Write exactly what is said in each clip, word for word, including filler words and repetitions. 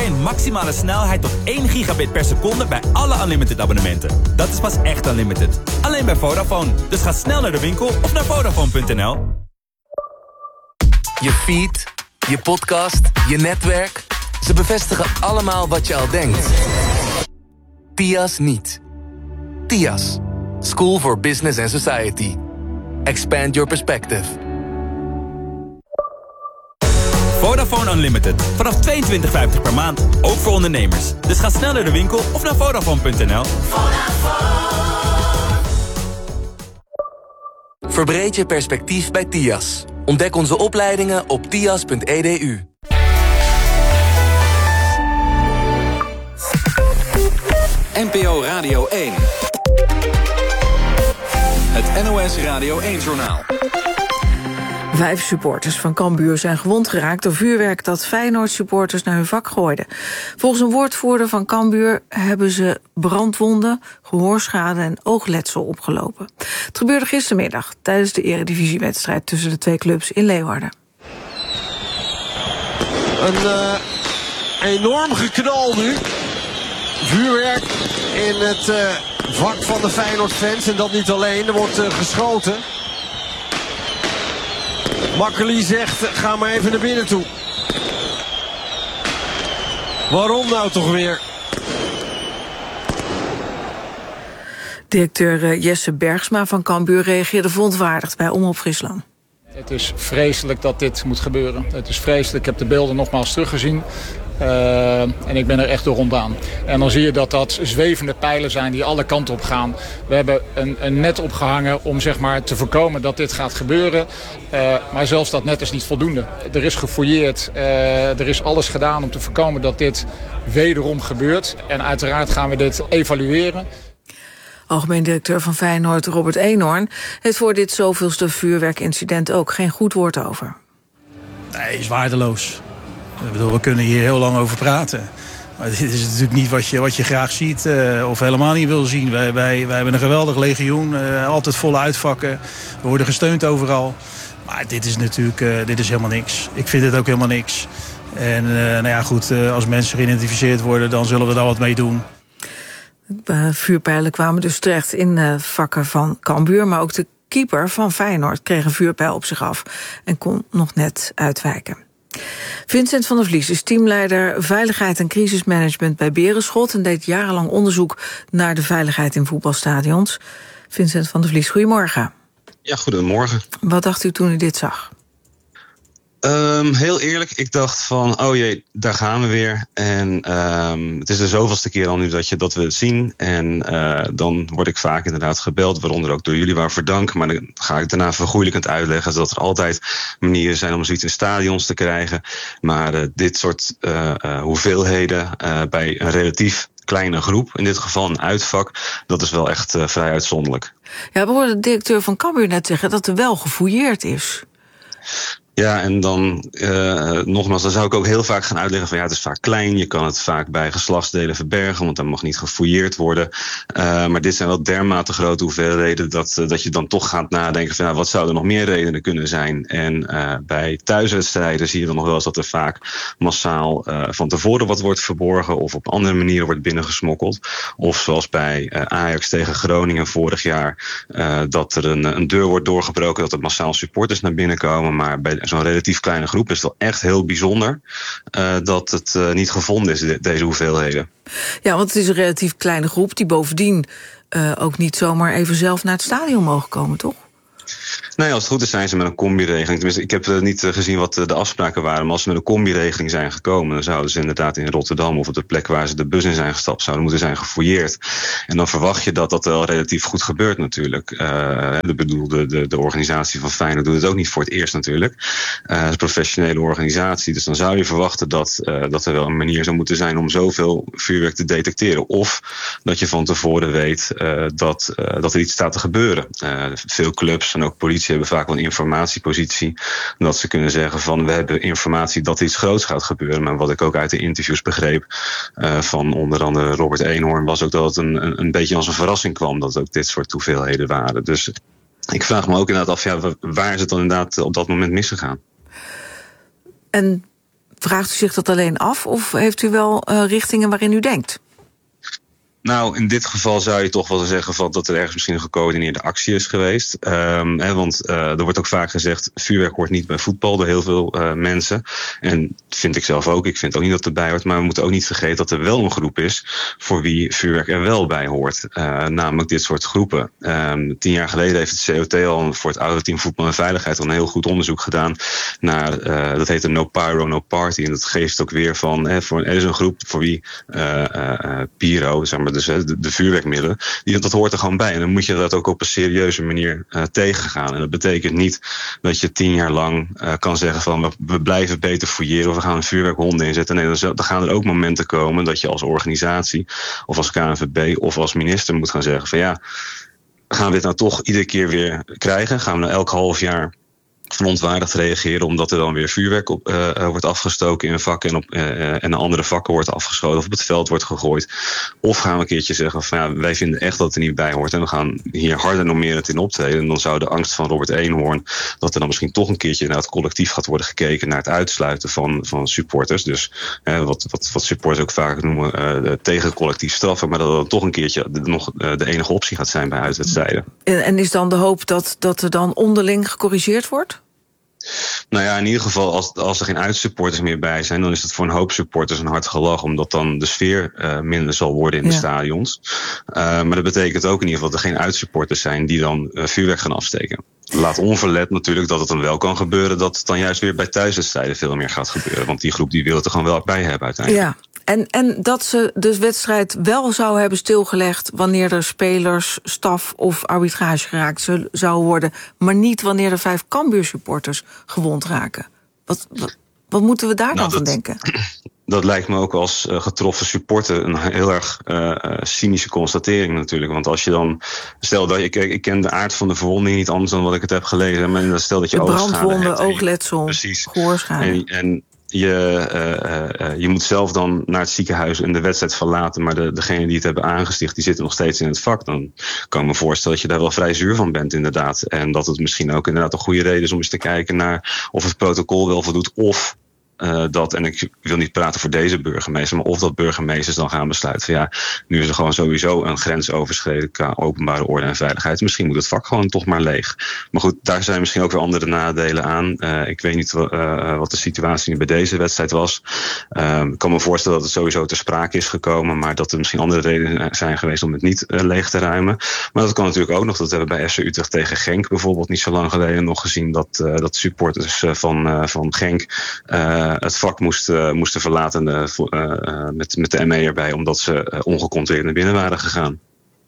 alleen maximale snelheid tot één gigabit per seconde bij alle Unlimited abonnementen. Dat is pas echt Unlimited. Alleen bij Vodafone. Dus ga snel naar de winkel of naar Vodafone punt n l. Je feed, je podcast, je netwerk. Ze bevestigen allemaal wat je al denkt. T I A S niet. T I A S. School for Business and Society. Expand your perspective. Vodafone Unlimited. Vanaf tweeëntwintig vijftig per maand. Ook voor ondernemers. Dus ga snel naar de winkel of naar Vodafone punt n l. Verbreed je perspectief bij T I A S. Ontdek onze opleidingen op tias punt e d u. N P O Radio één. Het N O S Radio één-journaal. Vijf supporters van Cambuur zijn gewond geraakt door vuurwerk dat Feyenoord-supporters naar hun vak gooiden. Volgens een woordvoerder van Cambuur hebben ze brandwonden, gehoorschade en oogletsel opgelopen. Het gebeurde gistermiddag tijdens de eredivisiewedstrijd tussen de twee clubs in Leeuwarden. Een uh, enorm geknal nu. Vuurwerk in het uh, vak van de Feyenoord-fans en dat niet alleen. Er wordt uh, geschoten. Makkeli zegt, ga maar even naar binnen toe. Waarom nou toch weer? Directeur Jesse Bergsma van Cambuur reageerde verontwaardigd bij Omroep Friesland. Het is vreselijk dat dit moet gebeuren. Het is vreselijk, ik heb de beelden nogmaals teruggezien. Uh, en ik ben er echt door ontdaan. En dan zie je dat dat zwevende pijlen zijn die alle kanten op gaan. We hebben een, een net opgehangen om zeg maar, te voorkomen dat dit gaat gebeuren. Uh, maar zelfs dat net is niet voldoende. Er is gefouilleerd. Uh, er is alles gedaan om te voorkomen dat dit wederom gebeurt. En uiteraard gaan we dit evalueren. Algemeen directeur van Feyenoord, Robert Eenhoorn, heeft voor dit zoveelste vuurwerkincident ook geen goed woord over. Nee, is waardeloos. Ik bedoel, we kunnen hier heel lang over praten. Maar dit is natuurlijk niet wat je, wat je graag ziet uh, of helemaal niet wil zien. Wij, wij, wij hebben een geweldig legioen, uh, altijd volle uitvakken. We worden gesteund overal. Maar dit is natuurlijk uh, dit is helemaal niks. Ik vind het ook helemaal niks. En uh, nou ja, goed, uh, als mensen geïdentificeerd worden, dan zullen we daar wat mee doen. De vuurpijlen kwamen dus terecht in uh, vakken van Cambuur, maar ook de keeper van Feyenoord kreeg een vuurpijl op zich af en kon nog net uitwijken. Vincent van der Vlies is teamleider Veiligheid en Crisismanagement bij Berenschot en deed jarenlang onderzoek naar de veiligheid in voetbalstadions. Vincent van der Vlies, goedemorgen. Ja, goedemorgen. Wat dacht u toen u dit zag? Um, heel eerlijk, ik dacht van, oh jee, daar gaan we weer. En um, het is de zoveelste keer al nu dat, je, dat we het zien. En uh, dan word ik vaak inderdaad gebeld, waaronder ook door jullie, waarvoor dank. Maar dan ga ik daarna vergoeilijkend uitleggen dat er altijd manieren zijn om zoiets in stadions te krijgen. Maar uh, dit soort uh, uh, hoeveelheden uh, bij een relatief kleine groep, in dit geval een uitvak, dat is wel echt uh, vrij uitzonderlijk. Ja, we hoorden de directeur van Cambuur net zeggen dat er wel gefouilleerd is. Ja, en dan uh, nogmaals, dan zou ik ook heel vaak gaan uitleggen van ja, het is vaak klein. Je kan het vaak bij geslachtsdelen verbergen, want dan mag niet gefouilleerd worden. Uh, maar dit zijn wel dermate grote hoeveelheden dat, uh, dat je dan toch gaat nadenken van ja, wat zouden nog meer redenen kunnen zijn. En uh, bij thuiswedstrijden zie je dan nog wel eens dat er vaak massaal uh, van tevoren wat wordt verborgen of op andere manieren wordt binnengesmokkeld. Of zoals bij uh, Ajax tegen Groningen vorig jaar, uh, dat er een, een deur wordt doorgebroken, dat er massaal supporters naar binnen komen, maar bij zo'n relatief kleine groep is het wel echt heel bijzonder uh, dat het uh, niet gevonden is, de, deze hoeveelheden. Ja, want het is een relatief kleine groep die bovendien uh, ook niet zomaar even zelf naar het stadion mogen komen, toch? Nee, als het goed is zijn ze met een combi-regeling. Tenminste, ik heb uh, niet uh, gezien wat uh, de afspraken waren. Maar als ze met een combi-regeling zijn gekomen, dan zouden ze inderdaad in Rotterdam of op de plek waar ze de bus in zijn gestapt, zouden moeten zijn gefouilleerd. En dan verwacht je dat dat wel relatief goed gebeurt natuurlijk. Uh, de bedoelde, de, de organisatie van Feyenoord doet het ook niet voor het eerst natuurlijk. Uh, het is een professionele organisatie. Dus dan zou je verwachten dat, uh, dat er wel een manier zou moeten zijn om zoveel vuurwerk te detecteren. Of dat je van tevoren weet uh, dat, uh, dat er iets staat te gebeuren. Uh, veel clubs en ook politie hebben vaak wel een informatiepositie. Dat ze kunnen zeggen van we hebben informatie dat iets groots gaat gebeuren. Maar wat ik ook uit de interviews begreep uh, van onder andere Robert Eenhoorn was ook dat het een, een, een beetje als een verrassing kwam dat het ook dit soort hoeveelheden waren. Dus ik vraag me ook inderdaad af, ja, waar is het dan inderdaad op dat moment misgegaan? En vraagt u zich dat alleen af of heeft u wel uh, richtingen waarin u denkt? Nou, in dit geval zou je toch wel zeggen van dat er ergens misschien een gecoördineerde actie is geweest. Um, hè, want uh, er wordt ook vaak gezegd, vuurwerk hoort niet bij voetbal door heel veel uh, mensen. En dat vind ik zelf ook. Ik vind ook niet dat het erbij hoort. Maar we moeten ook niet vergeten dat er wel een groep is voor wie vuurwerk er wel bij hoort. Uh, namelijk dit soort groepen. Um, tien jaar geleden heeft het C O T al voor het oude team Voetbal en Veiligheid al een heel goed onderzoek gedaan naar, uh, dat heet een No Pyro, No Party. En dat geeft ook weer van, hè, voor, er is een groep voor wie uh, uh, pyro, zeg maar, dus de, de vuurwerkmiddelen, die, dat hoort er gewoon bij. En dan moet je dat ook op een serieuze manier uh, tegengaan. En dat betekent niet dat je tien jaar lang uh, kan zeggen van we, we blijven beter fouilleren of we gaan een vuurwerkhonden inzetten. Nee, dan, dan gaan er ook momenten komen dat je als organisatie of als K N V B of als minister moet gaan zeggen van ja, gaan we dit nou toch iedere keer weer krijgen? Gaan we nou elk half jaar verontwaardigd reageren omdat er dan weer vuurwerk op, uh, wordt afgestoken in vakken en, op, uh, en naar andere vakken wordt afgeschoten of op het veld wordt gegooid. Of gaan we een keertje zeggen van ja, wij vinden echt dat het er niet bij hoort en we gaan hier harder normerend in optreden. En dan zou de angst van Robert Eenhoorn dat er dan misschien toch een keertje naar het collectief gaat worden gekeken naar het uitsluiten van, van supporters. Dus uh, wat, wat, wat supporters ook vaak noemen uh, tegen collectief straffen, maar dat dat dan toch een keertje de, nog uh, de enige optie gaat zijn bij uitwedstrijden. En, en is dan de hoop dat, dat er dan onderling gecorrigeerd wordt? Nou ja, in ieder geval, als, als er geen uitsupporters meer bij zijn, dan is het voor een hoop supporters een hard gelach, omdat dan de sfeer uh, minder zal worden in ja. de stadions. Uh, maar dat betekent ook in ieder geval dat er geen uitsupporters zijn die dan uh, vuurwerk gaan afsteken. Laat onverlet natuurlijk dat het dan wel kan gebeuren dat het dan juist weer bij thuiswedstrijden veel meer gaat gebeuren. Want die groep die wil het er gewoon wel bij hebben uiteindelijk. Ja. En, en dat ze de wedstrijd wel zou hebben stilgelegd wanneer er spelers, staf of arbitrage geraakt zou worden, maar niet wanneer er vijf Cambuur supporters gewond raken. Wat, wat, wat moeten we daar nou, dan van denken? Dat lijkt me ook als uh, getroffen supporter een heel erg uh, cynische constatering natuurlijk. Want als je dan, stel dat ik, ik ken de aard van de verwonding niet anders dan wat ik het heb gelezen. Maar stel dat je brandwonden, oogletsel, precies. gehoorschade. En, en je, uh, uh, je moet zelf dan naar het ziekenhuis en de wedstrijd verlaten. Maar de, degene die het hebben aangesticht, die zitten nog steeds in het vak. Dan kan ik me voorstellen dat je daar wel vrij zuur van bent inderdaad. En dat het misschien ook inderdaad een goede reden is om eens te kijken naar of het protocol wel voldoet. Of Uh, dat, en ik wil niet praten voor deze burgemeester, maar of dat burgemeesters dan gaan besluiten van ja, nu is er gewoon sowieso een grens overschreden qua openbare orde en veiligheid. Misschien moet het vak gewoon toch maar leeg. Maar goed, daar zijn misschien ook weer andere nadelen aan. Uh, ik weet niet uh, wat de situatie bij deze wedstrijd was. Uh, ik kan me voorstellen dat het sowieso ter sprake is gekomen, maar dat er misschien andere redenen zijn geweest om het niet uh, leeg te ruimen. Maar dat kan natuurlijk ook nog, dat hebben we bij F C Utrecht tegen Genk bijvoorbeeld niet zo lang geleden nog gezien, dat, uh, dat supporters uh, van, uh, van Genk uh, het vak moest, uh, moesten verlaten uh, uh, met, met de M E erbij, omdat ze uh, ongecontroleerd naar binnen waren gegaan.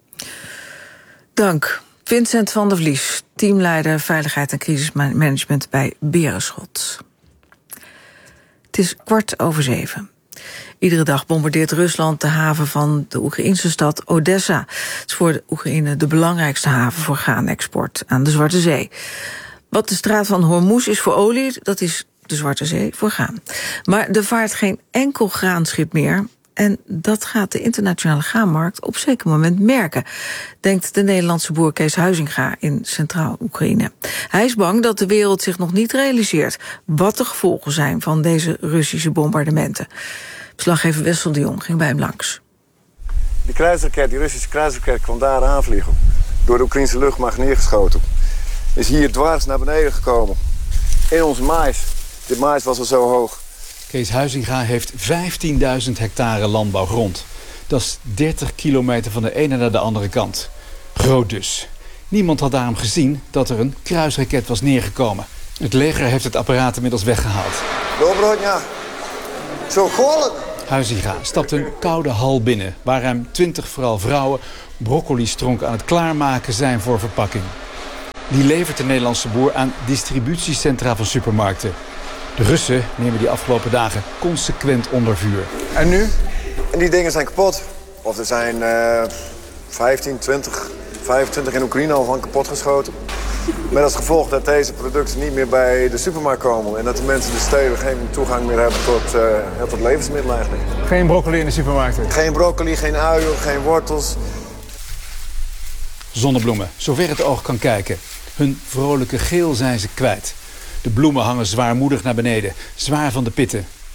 Dank. Vincent van der Vlies, teamleider Veiligheid en Crisismanagement bij Berenschot. Het is kwart over zeven. Iedere dag bombardeert Rusland de haven van de Oekraïnse stad Odessa. Het is voor de Oekraïne de belangrijkste haven voor graanexport aan de Zwarte Zee. Wat de straat van Hormuz is voor olie, dat is de Zwarte Zee voor graan. Maar er vaart geen enkel graanschip meer. En dat gaat de internationale graanmarkt op zeker moment merken, denkt de Nederlandse boer Kees Huizinga in Centraal Oekraïne. Hij is bang dat de wereld zich nog niet realiseert wat de gevolgen zijn van deze Russische bombardementen. Verslaggever Wessel de Jong ging bij hem langs. Die kruisraket, die Russische kruisraket kwam daar aanvliegen. Door de Oekraïnse luchtmacht neergeschoten. Is hier dwars naar beneden gekomen. In onze mais. Dit mais was al zo hoog. Kees Huizinga heeft vijftienduizend hectare landbouwgrond. Dat is dertig kilometer van de ene naar de andere kant. Groot dus. Niemand had daarom gezien dat er een kruisraket was neergekomen. Het leger heeft het apparaat inmiddels weggehaald. Dobrodja. Zo gollen. Huizinga stapt een koude hal binnen, waar ruim twintig, vooral vrouwen, broccoli-stronk aan het klaarmaken zijn voor verpakking. Die levert de Nederlandse boer aan distributiecentra van supermarkten. De Russen nemen die afgelopen dagen consequent onder vuur. En nu? En die dingen zijn kapot. Of er zijn uh, vijftien, twintig, vijfentwintig in Oekraïne al van kapot geschoten. Met als gevolg dat deze producten niet meer bij de supermarkt komen. En dat de mensen in de steden geen toegang meer hebben tot, uh, tot levensmiddelen eigenlijk. Geen broccoli in de supermarkten? Geen broccoli, geen uien, geen wortels. Zonnebloemen, zover het oog kan kijken. Hun vrolijke geel zijn ze kwijt. De bloemen hangen zwaarmoedig naar beneden, zwaar van de pitten.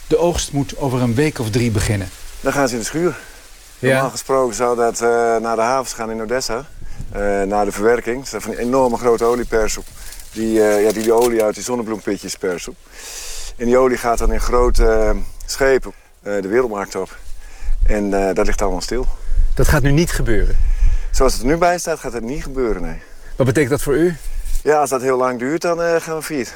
De oogst moet over een week of drie beginnen. Dan gaan ze in de schuur. Ja. Normaal gesproken zou dat uh, naar de havens gaan in Odessa. Uh, naar de verwerking. Dat zijn van die enorme grote oliepersen. Die, uh, ja, die de olie uit die zonnebloempitjes persen. En die olie gaat dan in grote uh, schepen uh, de wereldmarkt op. En uh, dat ligt allemaal stil. Dat gaat nu niet gebeuren? Zoals het er nu bij staat, gaat het niet gebeuren, nee. Wat betekent dat voor u? Ja, als dat heel lang duurt, dan uh, gaan we failliet.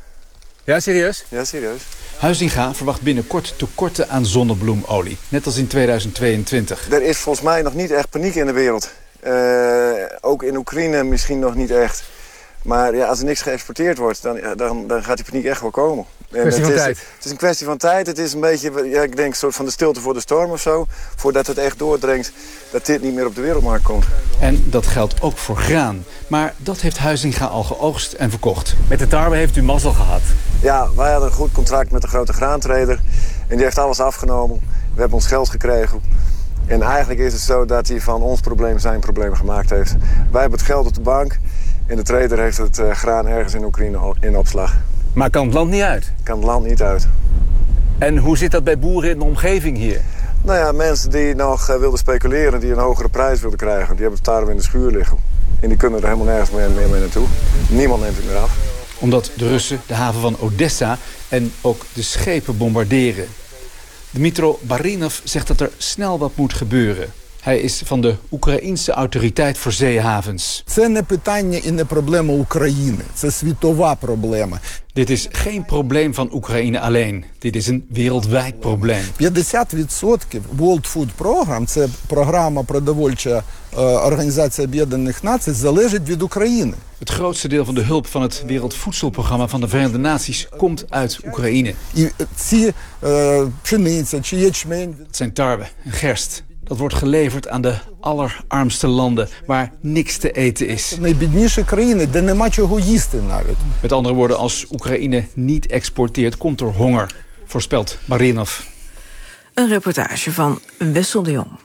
Ja, serieus? Ja, serieus. Huizinga verwacht binnenkort tekorten aan zonnebloemolie. Net als in tweeduizend tweeëntwintig. Er is volgens mij nog niet echt paniek in de wereld. Uh, ook in Oekraïne misschien nog niet echt. Maar ja, als er niks geëxporteerd wordt, dan, dan, dan gaat die paniek echt wel komen. Kwestie van het is, tijd. Het is een kwestie van tijd. Het is een beetje, ja, ik denk, een soort van de stilte voor de storm of zo. Voordat het echt doordringt dat dit niet meer op de wereldmarkt komt. En dat geldt ook voor graan. Maar dat heeft Huizinga al geoogst en verkocht. Met de tarwe heeft u mazzel gehad. Ja, wij hadden een goed contract met de grote graantrader. En die heeft alles afgenomen. We hebben ons geld gekregen. En eigenlijk is het zo dat hij van ons probleem zijn probleem gemaakt heeft. Wij hebben het geld op de bank. En de trader heeft het uh, graan ergens in Oekraïne in opslag. Maar kan het land niet uit? Kan het land niet uit. En hoe zit dat bij boeren in de omgeving hier? Nou ja, mensen die nog uh, wilden speculeren, die een hogere prijs wilden krijgen, die hebben tarwe in de schuur liggen. En die kunnen er helemaal nergens meer, meer mee naartoe. Niemand neemt het meer af. Omdat de Russen de haven van Odessa en ook de schepen bombarderen. Dmytro Barinov zegt dat er snel wat moet gebeuren. Hij is van de Oekraïense autoriteit voor zeehavens. Це не питання і не проблема України. Це світова проблема. Dit is geen probleem van Oekraïne alleen. Dit is een wereldwijd probleem. п'ятдесят відсотків World Food Program, це програма продовольча Організації Об'єднаних Націй, залежить від України. Het grootste deel van de hulp van het Wereldvoedselprogramma van de Verenigde Naties komt uit Oekraïne. І ці uh, pszenicя чи ячмень. Het zijn tarwe en gerst. Dat wordt geleverd aan de allerarmste landen waar niks te eten is. Найбідніші країни, де нема чого їсти навіть. Met andere woorden, als Oekraïne niet exporteert, komt er honger, voorspelt Barinov. Een reportage van Wessel de Jong.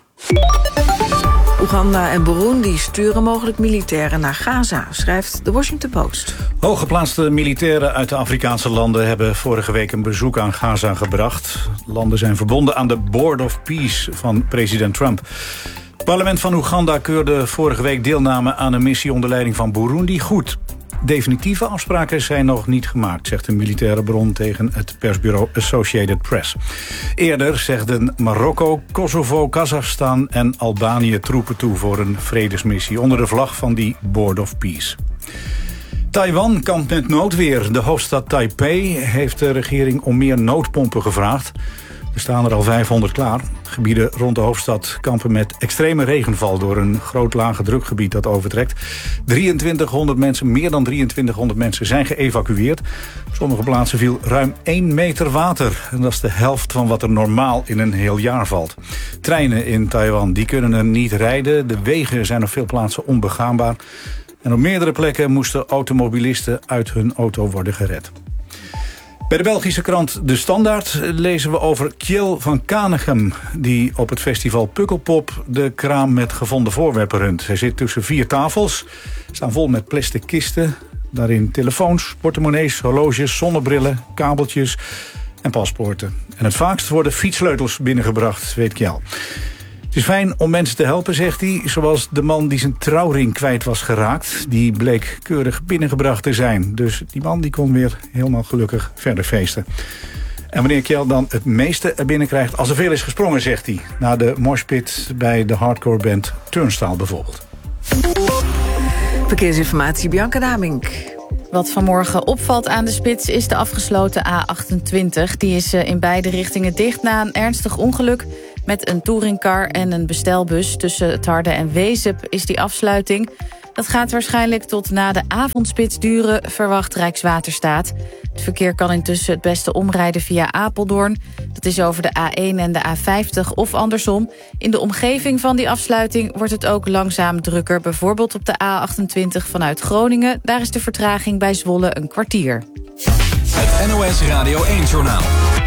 Oeganda en Burundi sturen mogelijk militairen naar Gaza, schrijft de Washington Post. Hooggeplaatste militairen uit de Afrikaanse landen hebben vorige week een bezoek aan Gaza gebracht. Landen zijn verbonden aan de Board of Peace van president Trump. Het parlement van Oeganda keurde vorige week deelname aan een missie onder leiding van Burundi goed. Definitieve afspraken zijn nog niet gemaakt, zegt een militaire bron tegen het persbureau Associated Press. Eerder zegden Marokko, Kosovo, Kazachstan en Albanië troepen toe voor een vredesmissie onder de vlag van die Board of Peace. Taiwan kampt met noodweer. De hoofdstad Taipei heeft de regering om meer noodpompen gevraagd. Er staan er al vijfhonderd klaar. Gebieden rond de hoofdstad kampen met extreme regenval door een groot lage drukgebied dat overtrekt. drieëntwintighonderd mensen, meer dan drieëntwintighonderd mensen zijn geëvacueerd. Op sommige plaatsen viel ruim één meter water. En dat is de helft van wat er normaal in een heel jaar valt. Treinen in Taiwan die kunnen er niet rijden. De wegen zijn op veel plaatsen onbegaanbaar. En op meerdere plekken moesten automobilisten uit hun auto worden gered. Bij de Belgische krant De Standaard lezen we over Kjell van Kanegem, die op het festival Pukkelpop de kraam met gevonden voorwerpen runt. Hij zit tussen vier tafels, staan vol met plastic kisten. Daarin telefoons, portemonnees, horloges, zonnebrillen, kabeltjes en paspoorten. En het vaakst worden fietssleutels binnengebracht, weet Kjell. Het is fijn om mensen te helpen, zegt hij, zoals de man die zijn trouwring kwijt was geraakt. Die bleek keurig binnengebracht te zijn. Dus die man die kon weer helemaal gelukkig verder feesten. En wanneer Kjell dan het meeste er binnen krijgt, als er veel is gesprongen, zegt hij. Na de moshpit bij de hardcore band Turnstile bijvoorbeeld. Verkeersinformatie, Bianca Damink. Wat vanmorgen opvalt aan de spits is de afgesloten A achtentwintig. Die is in beide richtingen dicht na een ernstig ongeluk. Met een touringcar en een bestelbus tussen het Harde en Wezep is die afsluiting. Dat gaat waarschijnlijk tot na de avondspits duren, verwacht Rijkswaterstaat. Het verkeer kan intussen het beste omrijden via Apeldoorn. Dat is over de A één en de A vijftig of andersom. In de omgeving van die afsluiting wordt het ook langzaam drukker. Bijvoorbeeld op de A achtentwintig vanuit Groningen. Daar is de vertraging bij Zwolle een kwartier. Het N O S Radio één-journaal.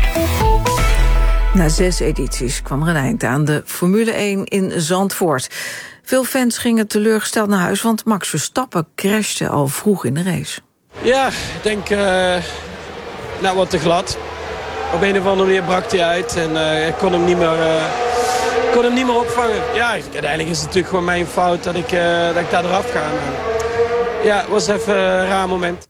Na zes edities kwam er een eind aan de Formule één in Zandvoort. Veel fans gingen teleurgesteld naar huis, want Max Verstappen crashte al vroeg in de race. Ja, ik denk uh, net wat te glad. op een of andere manier brak hij uit. En uh, ik kon hem niet meer, uh, kon hem niet meer opvangen. Ja, uiteindelijk is het natuurlijk gewoon mijn fout dat ik, uh, dat ik daar eraf ga. Maar, ja, het was even een raar moment.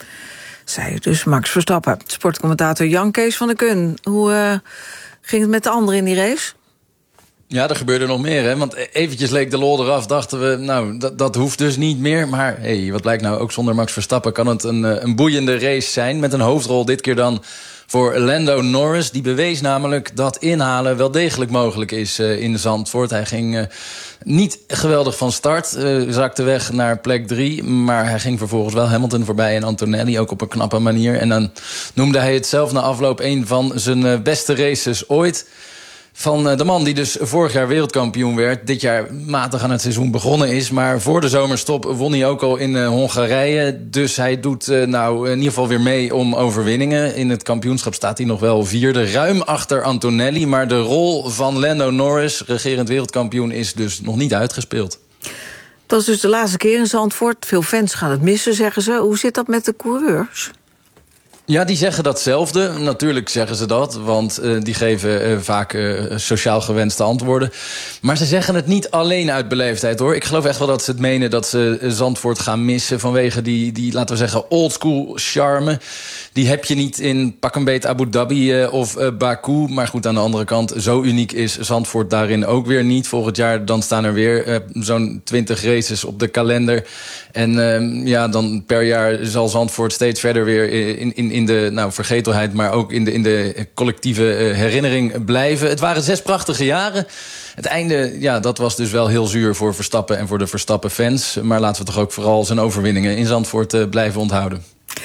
Zei dus Max Verstappen. Sportcommentator Jan Kees van der Kun. Hoe uh, ging het met de anderen in die race? Ja, er gebeurde nog meer, hè. Want eventjes leek de lol eraf, dachten we, nou, dat, dat hoeft dus niet meer. Maar hey, wat blijkt nou, ook zonder Max Verstappen kan het een, een boeiende race zijn. Met een hoofdrol dit keer dan voor Lando Norris. Die bewees namelijk dat inhalen wel degelijk mogelijk is uh, in Zandvoort. Hij ging uh, niet geweldig van start, uh, zakte weg naar plek drie. Maar hij ging vervolgens wel Hamilton voorbij en Antonelli, ook op een knappe manier. En dan noemde hij het zelf na afloop een van zijn uh, beste races ooit. Van de man die dus vorig jaar wereldkampioen werd, dit jaar matig aan het seizoen begonnen is. Maar voor de zomerstop won hij ook al in uh, Hongarije. Dus hij doet uh, nou in ieder geval weer mee om overwinningen. In het kampioenschap staat hij nog wel vierde, ruim achter Antonelli. Maar de rol van Lando Norris, regerend wereldkampioen, is dus nog niet uitgespeeld. Dat is dus de laatste keer in Zandvoort. Veel fans gaan het missen, zeggen ze. Hoe zit dat met de coureurs? Ja, die zeggen datzelfde. Natuurlijk zeggen ze dat, want uh, die geven uh, vaak uh, sociaal gewenste antwoorden. Maar ze zeggen het niet alleen uit beleefdheid, hoor. Ik geloof echt wel dat ze het menen dat ze uh, Zandvoort gaan missen vanwege die, die laten we zeggen, oldschool charme. Die heb je niet in pak een beet Abu Dhabi uh, of uh, Baku. Maar goed, aan de andere kant, zo uniek is Zandvoort daarin ook weer niet. Volgend jaar dan staan er weer uh, zo'n twintig races op de kalender. En uh, ja, dan per jaar zal Zandvoort steeds verder weer in, in, in de nou, vergetelheid, maar ook in de, in de collectieve uh, herinnering blijven. Het waren zes prachtige jaren. Het einde, ja, dat was dus wel heel zuur voor Verstappen en voor de Verstappen-fans. Maar laten we toch ook vooral zijn overwinningen in Zandvoort uh, blijven onthouden.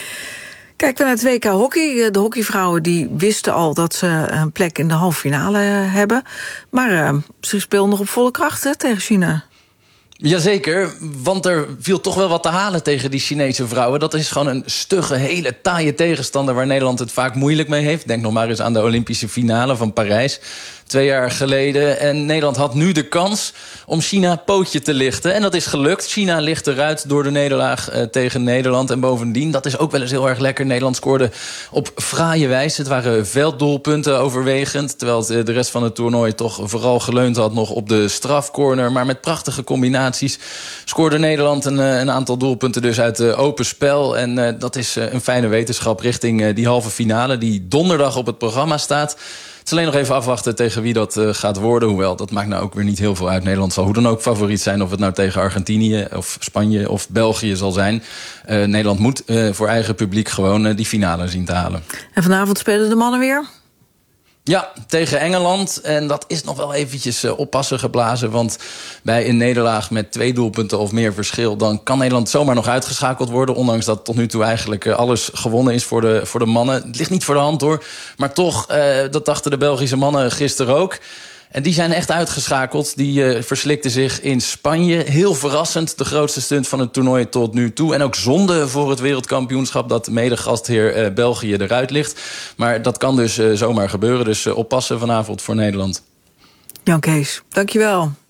Kijk dan naar het W K hockey. De hockeyvrouwen die wisten al dat ze een plek in de halve finale hebben. Maar uh, ze speelden nog op volle kracht, hè, tegen China. Jazeker, want er viel toch wel wat te halen tegen die Chinese vrouwen. Dat is gewoon een stugge, hele taaie tegenstander waar Nederland het vaak moeilijk mee heeft. Denk nog maar eens aan de Olympische finale van Parijs. Twee jaar geleden. En Nederland had nu de kans om China pootje te lichten. En dat is gelukt. China ligt eruit door de nederlaag uh, tegen Nederland. En bovendien, dat is ook wel eens heel erg lekker. Nederland scoorde op fraaie wijze. Het waren velddoelpunten overwegend. Terwijl het, uh, de rest van het toernooi toch vooral geleund had nog op de strafcorner. Maar met prachtige combinaties scoorde Nederland een, uh, een aantal doelpunten dus uit uh, open spel. En uh, dat is uh, een fijne wetenschap richting uh, die halve finale die donderdag op het programma staat. Het is alleen nog even afwachten tegen wie dat uh, gaat worden. Hoewel, dat maakt nou ook weer niet heel veel uit. Nederland zal hoe dan ook favoriet zijn. Of het nou tegen Argentinië of Spanje of België zal zijn. Uh, Nederland moet uh, voor eigen publiek gewoon uh, die finale zien te halen. En vanavond spelen de mannen weer? Ja, tegen Engeland. En dat is nog wel eventjes uh, oppassen geblazen. Want bij een nederlaag met twee doelpunten of meer verschil, dan kan Nederland zomaar nog uitgeschakeld worden. Ondanks dat tot nu toe eigenlijk uh, alles gewonnen is voor de, voor de mannen. Het ligt niet voor de hand, hoor. Maar toch, uh, dat dachten de Belgische mannen gisteren ook. En die zijn echt uitgeschakeld. Die uh, verslikten zich in Spanje. Heel verrassend, de grootste stunt van het toernooi tot nu toe. En ook zonde voor het wereldkampioenschap dat mede-gastheer uh, België eruit ligt. Maar dat kan dus uh, zomaar gebeuren. Dus uh, oppassen vanavond voor Nederland. Jan Kees, dankjewel.